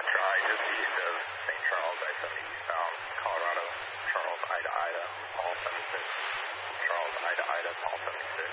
Try just east of St. Charles, I-70 eastbound, Colorado, Charles, Ida, Ida, Paul 76. Charles, Ida, Ida, Paul 76.